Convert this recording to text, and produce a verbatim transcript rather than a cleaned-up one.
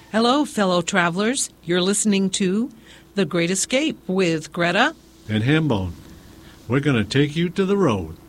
Hello, fellow travelers. You're listening to The Great Escape with Greta and Hambone. We're going to take you to the road.